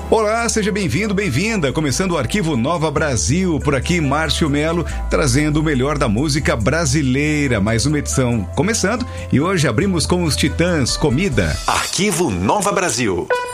Olá, seja bem-vindo, bem-vinda. Começando o Arquivo Nova Brasil, por aqui Márcio Melo, trazendo o melhor da música brasileira. Mais uma edição começando e hoje abrimos com os Titãs, Comida. Arquivo Nova Brasil.